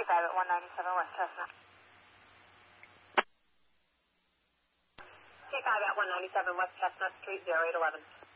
K5 at 197 West Chestnut. K5 at 197 West Chestnut Street, 0811.